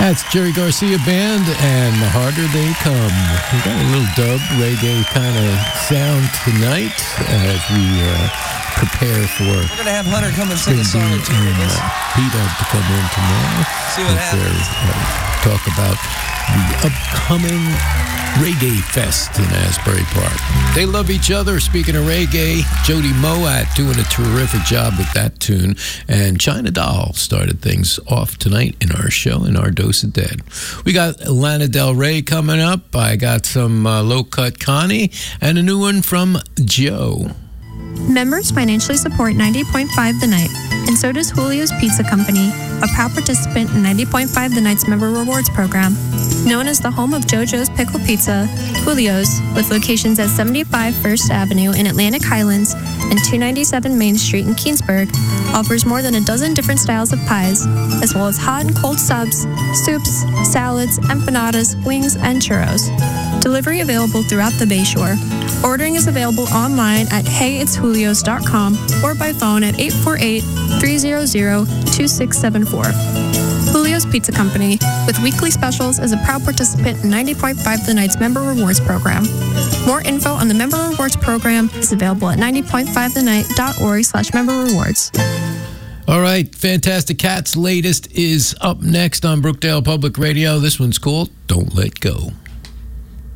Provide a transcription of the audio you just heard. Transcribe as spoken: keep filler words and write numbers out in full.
That's Jerry Garcia Band and The Harder They Come. We got a little dub reggae kind of sound tonight as we uh, prepare for. We're going to have Hunter come and sing a song or two with us. Pete up to come in tomorrow. See what happens. Uh, talk about the upcoming Reggae Fest in Asbury Park. They love each other. Speaking of reggae, Jody Moat doing a terrific job with that tune. And China Doll started things off tonight in our show, in our Dose of Dead. We got Lana Del Rey coming up. I got some uh, Low Cut Connie and a new one from Joe. Members financially support ninety point five The Night, and so does Julio's Pizza Company, a proud participant in ninety point five The Night's Member Rewards Program. Known as the home of JoJo's Pickle Pizza, Julio's, with locations at seventy-five First Avenue in Atlantic Highlands and two ninety-seven Main Street in Keansburg, offers more than a dozen different styles of pies, as well as hot and cold subs, soups, salads, empanadas, wings, and churros. Delivery available throughout the Bayshore. Ordering is available online at hey it's julios dot com or by phone at eight four eight, three hundred, two six seven four. Julio's Pizza Company, with weekly specials, is a proud participant in ninety point five The Night's Member Rewards Program. More info on the Member Rewards Program is available at ninety point five the night dot org slash member rewards. All right, Fantastic Cats' latest is up next on Brookdale Public Radio. This one's called Don't Let Go.